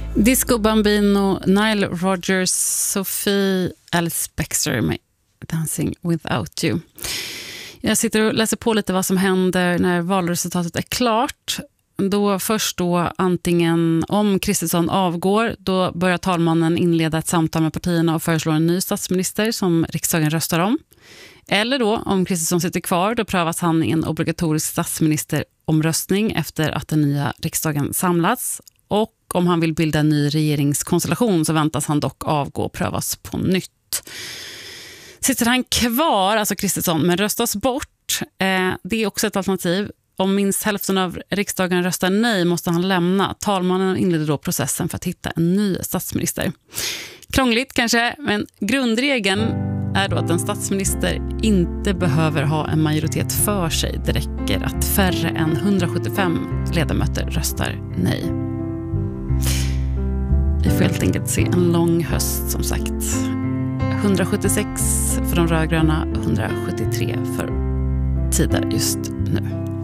Disco Bambino, Nile Rodgers, Sophie Ellis-Bextor med Dancing Without You. Jag sitter och läser på lite vad som händer när valresultatet är klart. Först då antingen om Kristersson avgår, då börjar talmannen inleda ett samtal med partierna och föreslår en ny statsminister som riksdagen röstar om. Eller då, om Kristersson sitter kvar, då prövas han i en obligatorisk statsministeromröstning efter att den nya riksdagen samlats. Och om han vill bilda en ny regeringskonstellation så väntas han dock avgå och prövas på nytt. Sitter han kvar, alltså Kristersson, men röstas bort, det är också ett alternativ. Om minst hälften av riksdagen röstar nej måste han lämna. Talmannen inleder då processen för att hitta en ny statsminister. Krångligt kanske, men grundregeln är då att en statsminister inte behöver ha en majoritet för sig. Det räcker att färre än 175 ledamöter röstar nej. Vi får helt enkelt se en lång höst som sagt. 176 för de rödgröna, 173 för Tider just nu.